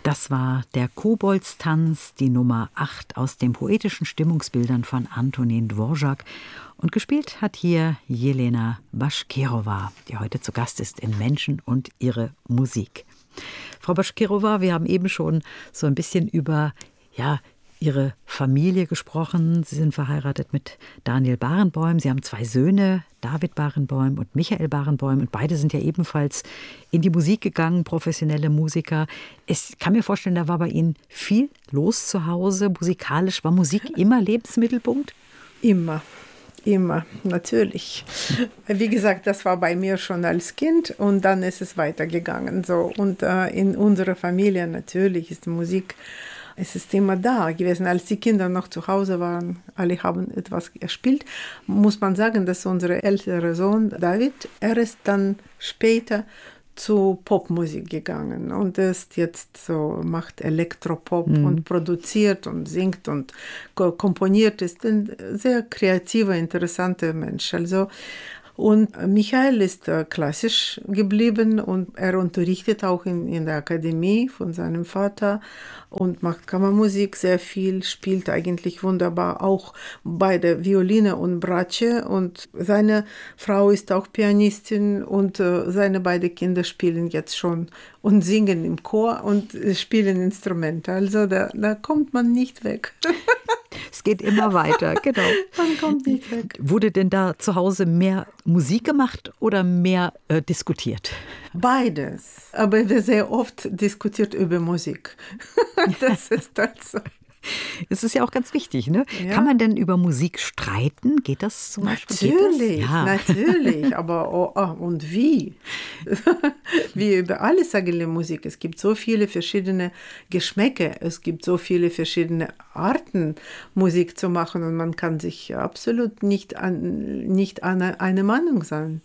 Das war der Koboldstanz, die Nummer 8 aus den poetischen Stimmungsbildern von Antonin Dvorak. Und gespielt hat hier Jelena Baškirova, die heute zu Gast ist in Menschen und ihre Musik. Frau Baškirova, wir haben eben schon so ein bisschen über Ihre Familie gesprochen. Sie sind verheiratet mit Daniel Barenboim. Sie haben 2 Söhne, David Barenboim und Michael Barenboim. Und beide sind ja ebenfalls in die Musik gegangen, professionelle Musiker. Ich kann mir vorstellen, da war bei Ihnen viel los zu Hause. Musikalisch war Musik immer Lebensmittelpunkt? Immer, natürlich. Wie gesagt, das war bei mir schon als Kind und dann ist es weitergegangen. So. Und in unserer Familie natürlich ist Musik. Es ist immer da gewesen, als die Kinder noch zu Hause waren. Alle haben etwas gespielt. Muss man sagen, dass unser älterer Sohn David, er ist dann später zu Popmusik gegangen und ist jetzt so, macht Elektropop und produziert und singt und komponiert. Ist ein sehr kreativer, interessanter Mensch. Und Michael ist klassisch geblieben und er unterrichtet auch in der Akademie von seinem Vater und macht Kammermusik sehr viel, spielt eigentlich wunderbar auch bei der Violine und Bratsche und seine Frau ist auch Pianistin und seine beiden Kinder spielen jetzt schon und singen im Chor und spielen Instrumente. Also da kommt man nicht weg. Es geht immer weiter, genau. Man kommt nicht weg. Wurde denn da zu Hause mehr Musik gemacht oder mehr diskutiert? Beides. Aber wir sehr oft diskutiert über Musik. Das ist also. Es ist ja auch ganz wichtig, ne? Ja. Kann man denn über Musik streiten? Geht das zum Beispiel? Natürlich, Ja. natürlich. Aber und wie? Wie über alles eigentlich Musik. Es gibt so viele verschiedene Geschmäcker. Es gibt so viele verschiedene Arten, Musik zu machen. Und man kann sich absolut nicht an eine Meinung sein.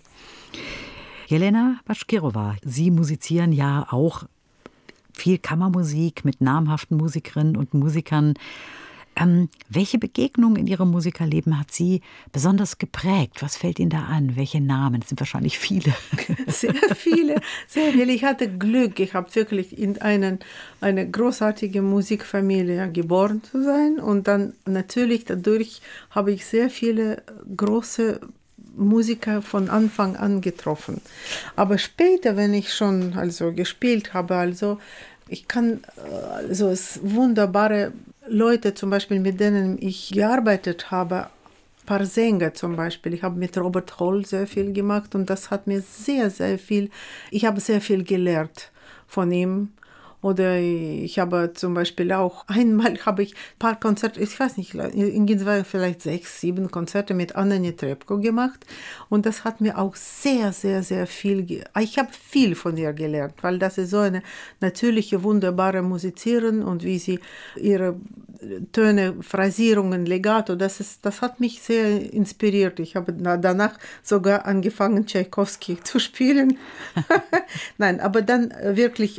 Jelena Baškirova, Sie musizieren ja auch viel Kammermusik mit namhaften Musikerinnen und Musikern. Welche Begegnung in Ihrem Musikerleben hat Sie besonders geprägt? Was fällt Ihnen da an? Welche Namen? Das sind wahrscheinlich viele. Sehr viele, sehr viele. Ich hatte Glück. Ich habe wirklich in eine großartige Musikfamilie geboren zu sein. Und dann natürlich dadurch habe ich sehr viele große Musiker von Anfang an getroffen. Aber später, wenn ich schon gespielt habe, ich kann es wunderbare Leute, zum Beispiel mit denen ich gearbeitet habe, ein paar Sänger zum Beispiel. Ich habe mit Robert Holl sehr viel gemacht und das hat mir sehr, sehr viel, ich habe sehr viel gelernt von ihm. Oder ich habe zum Beispiel auch, einmal habe ich ein paar Konzerte, ich weiß nicht, vielleicht 6, 7 Konzerte mit Anna Netrebko gemacht. Und das hat mir auch sehr, sehr, sehr viel, ich habe viel von ihr gelernt, weil das ist so eine natürliche, wunderbare Musizieren und wie sie ihre Töne, Phrasierungen, Legato, das hat mich sehr inspiriert. Ich habe danach sogar angefangen, Tchaikovsky zu spielen. Nein, aber dann wirklich,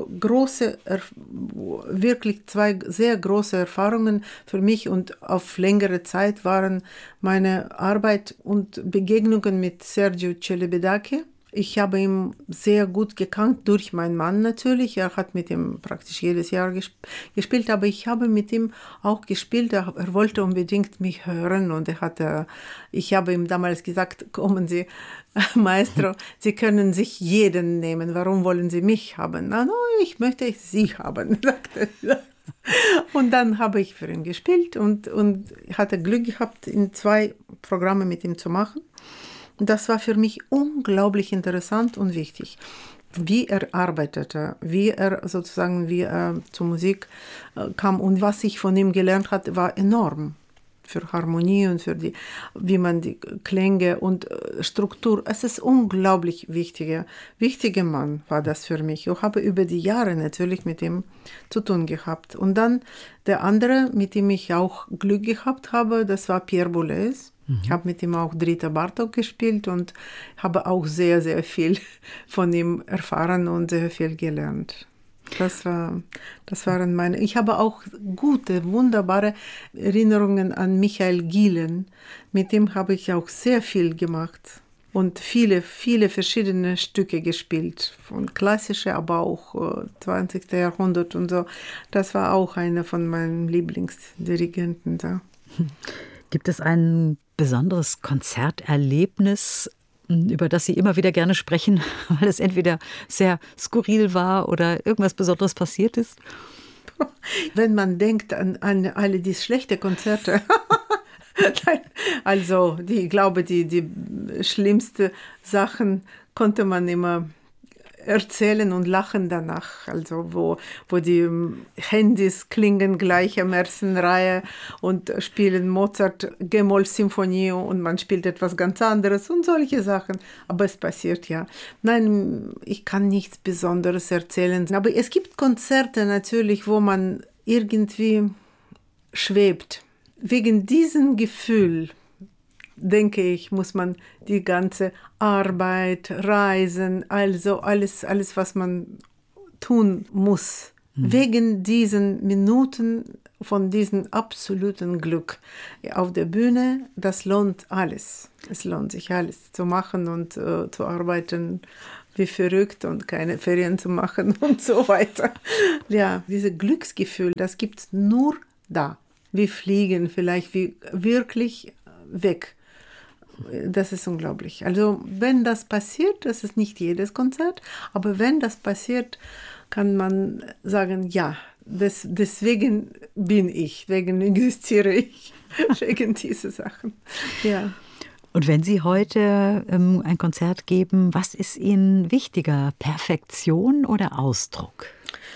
wirklich 2 sehr große Erfahrungen für mich und auf längere Zeit waren meine Arbeit und Begegnungen mit Sergiu Celibidache. Ich habe ihn sehr gut gekannt, durch meinen Mann natürlich. Er hat mit ihm praktisch jedes Jahr gespielt, aber ich habe mit ihm auch gespielt. Er wollte unbedingt mich hören und ich habe ihm damals gesagt, kommen Sie, Maestro, Sie können sich jeden nehmen. Warum wollen Sie mich haben? Na, ich möchte Sie haben, sagte er. Und dann habe ich für ihn gespielt und hatte Glück gehabt, 2 Programme mit ihm zu machen. Und das war für mich unglaublich interessant und wichtig, wie er arbeitete, wie er zur Musik kam und was ich von ihm gelernt hatte, war enorm für Harmonie und für wie man die Klänge und Struktur, es ist unglaublich wichtiger Mann war das für mich. Ich habe über die Jahre natürlich mit ihm zu tun gehabt. Und dann der andere, mit dem ich auch Glück gehabt habe, das war Pierre Boulez. Ich habe mit ihm auch Drita Bartók gespielt und habe auch sehr, sehr viel von ihm erfahren und sehr viel gelernt. Das waren meine. Ich habe auch gute, wunderbare Erinnerungen an Michael Gielen. Mit dem habe ich auch sehr viel gemacht. und viele, viele verschiedene Stücke gespielt, von klassische, aber auch 20. Jahrhundert und so. Das war auch einer von meinen Lieblingsdirigenten da. Gibt es ein besonderes Konzerterlebnis, über das Sie immer wieder gerne sprechen, weil es entweder sehr skurril war oder irgendwas Besonderes passiert ist? Wenn man denkt an alle die schlechten Konzerte, also ich glaube, die schlimmsten Sachen konnte man immer erzählen und lachen danach. Also wo die Handys klingen gleich am ersten Reihe und spielen Mozart G-Moll-Symphonie und man spielt etwas ganz anderes und solche Sachen. Aber es passiert ja. Nein, ich kann nichts Besonderes erzählen. Aber es gibt Konzerte natürlich, wo man irgendwie schwebt. Wegen diesem Gefühl, denke ich, muss man die ganze Arbeit, Reisen, also alles, was man tun muss, wegen diesen Minuten von diesem absoluten Glück auf der Bühne, das lohnt alles. Es lohnt sich alles zu machen und zu arbeiten wie verrückt und keine Ferien zu machen und so weiter. Ja, dieses Glücksgefühl, das gibt es nur da. Wir fliegen vielleicht wie wirklich weg. Das ist unglaublich. Also wenn das passiert, das ist nicht jedes Konzert, aber wenn das passiert, kann man sagen, ja, deswegen bin ich, wegen existiere ich, wegen dieser Sachen. Ja. Und wenn Sie heute ein Konzert geben, was ist Ihnen wichtiger, Perfektion oder Ausdruck?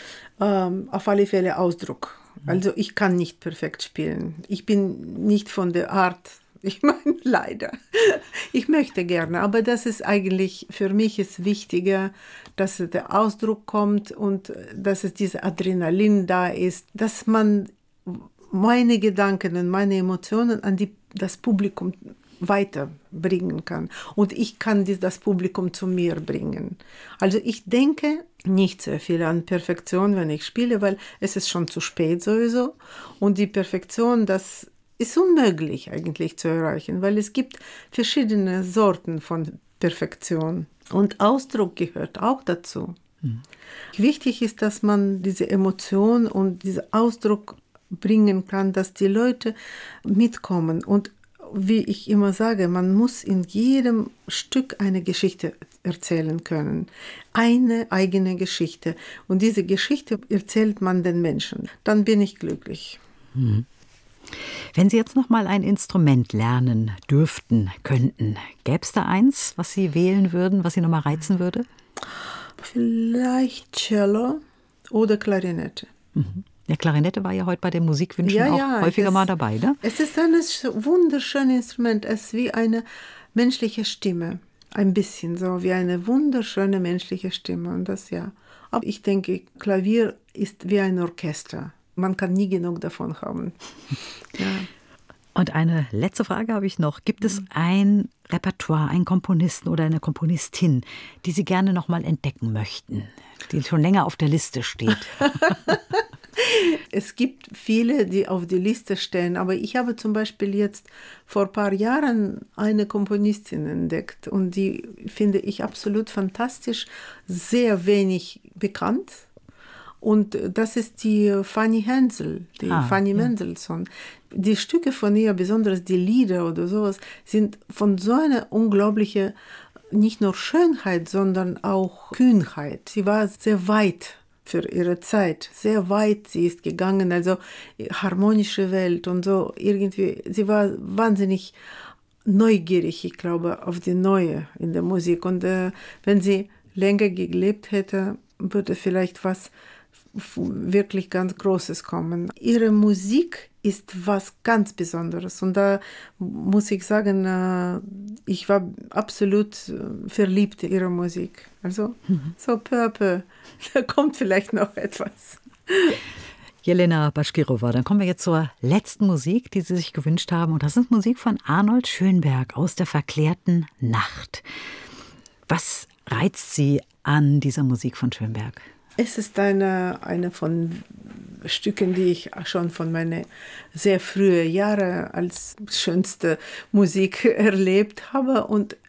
Auf alle Fälle Ausdruck. Also ich kann nicht perfekt spielen. Ich bin nicht von der Art. Ich meine, leider. Ich möchte gerne, aber das ist eigentlich, für mich ist wichtiger, dass der Ausdruck kommt und dass es dieser Adrenalin da ist, dass man meine Gedanken und meine Emotionen an das Publikum weiterbringen kann. Und ich kann das Publikum zu mir bringen. Also ich denke nicht sehr viel an Perfektion, wenn ich spiele, weil es ist schon zu spät sowieso. Und die Perfektion, das ist unmöglich eigentlich zu erreichen, weil es gibt verschiedene Sorten von Perfektion. Und Ausdruck gehört auch dazu. Wichtig ist, dass man diese Emotion und diesen Ausdruck bringen kann, dass die Leute mitkommen. Und wie ich immer sage, man muss in jedem Stück eine Geschichte erzählen können. Eine eigene Geschichte. Und diese Geschichte erzählt man den Menschen. Dann bin ich glücklich. Wenn Sie jetzt noch mal ein Instrument lernen dürften, könnten, gäbe es da eins, was Sie wählen würden, was Sie noch mal reizen würde? Vielleicht Cello oder Klarinette. Ja, Klarinette war ja heute bei den Musikwünschen auch häufiger mal dabei, ne? Es ist ein wunderschönes Instrument. Es ist wie eine menschliche Stimme. Ein bisschen so, wie eine wunderschöne menschliche Stimme. Und das ja. Aber ich denke, Klavier ist wie ein Orchester. Man kann nie genug davon haben. Ja. Und eine letzte Frage habe ich noch. Gibt es ein Repertoire, einen Komponisten oder eine Komponistin, die Sie gerne noch mal entdecken möchten, die schon länger auf der Liste steht? Es gibt viele, die auf die Liste stehen, aber ich habe zum Beispiel jetzt vor ein paar Jahren eine Komponistin entdeckt und die finde ich absolut fantastisch, sehr wenig bekannt. Und das ist die Fanny Hensel, Fanny Mendelssohn. Die Stücke von ihr, besonders die Lieder oder sowas, sind von so einer unglaublichen, nicht nur Schönheit, sondern auch Kühnheit. Sie war sehr weit für ihre Zeit, sehr weit sie ist gegangen, also harmonische Welt und so irgendwie, sie war wahnsinnig neugierig, ich glaube, auf die Neue in der Musik und wenn sie länger gelebt hätte, würde vielleicht was wirklich ganz Großes kommen. Ihre Musik ist was ganz Besonderes und da muss ich sagen, ich war absolut verliebt in ihre Musik. Also so peu à peu, da kommt vielleicht noch etwas. Jelena Baškirova, dann kommen wir jetzt zur letzten Musik, die Sie sich gewünscht haben. Und das ist Musik von Arnold Schönberg aus der verklärten Nacht. Was reizt Sie an dieser Musik von Schönberg? Es ist eine von Stücken, die ich schon von meinen sehr frühen Jahren als schönste Musik erlebt habe. Und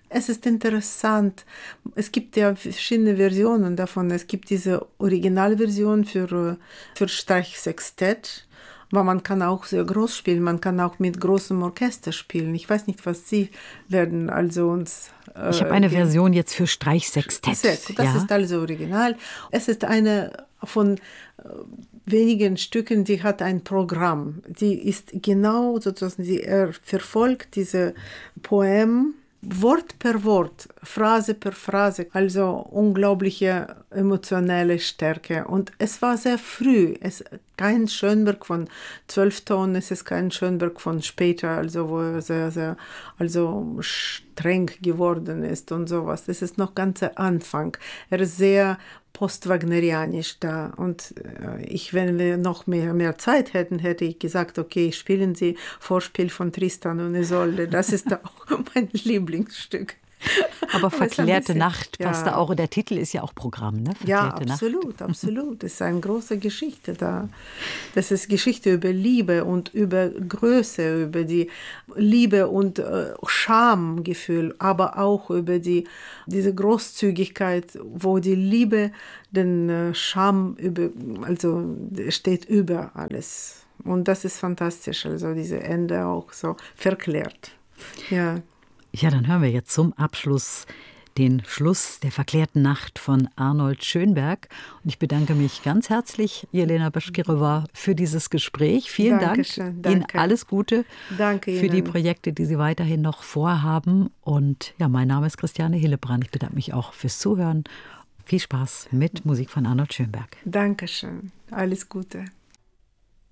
Es ist interessant. Es gibt ja verschiedene Versionen davon. Es gibt diese Originalversion für Streichsextett, aber man kann auch sehr groß spielen. Man kann auch mit großem Orchester spielen. Ich weiß nicht, was Sie werden also uns... Ich habe eine Version jetzt für Streichsextett. Sehr gut, das ist also original. Es ist eine von wenigen Stücken, die hat ein Programm. Die ist genau sozusagen, sie verfolgt diese Poem Wort per Wort, Phrase per Phrase, also unglaubliche emotionelle Stärke. Und es war sehr früh, kein Schönberg von 12 Tonen, es ist kein Schönberg von später, also wo er sehr, sehr streng geworden ist und sowas. Das ist noch ganz der Anfang. Er ist sehr postwagnerianisch da. Und wenn wir noch mehr Zeit hätten, hätte ich gesagt, okay, spielen Sie Vorspiel von Tristan und Isolde. Das ist auch mein Lieblingsstück. Aber Verklärte Nacht passt da auch. Und der Titel ist ja auch Programm, ne? Ja, absolut, absolut. Das ist eine große Geschichte da. Das ist Geschichte über Liebe und über Größe, über die Liebe und Schamgefühl, aber auch über diese Großzügigkeit, wo die Liebe den Scham steht über alles. Und das ist fantastisch, also diese Ende auch so verklärt. Ja. Ja, dann hören wir jetzt zum Abschluss den Schluss der verklärten Nacht von Arnold Schönberg. Und ich bedanke mich ganz herzlich, Jelena Baškirova, für dieses Gespräch. Vielen Dankeschön, Dank. Ihnen alles Gute Danke für Ihnen. die Projekte, die Sie weiterhin noch vorhaben. Und ja, mein Name ist Christiane Hillebrand. Ich bedanke mich auch fürs Zuhören. Viel Spaß mit Musik von Arnold Schönberg. Dankeschön. Alles Gute.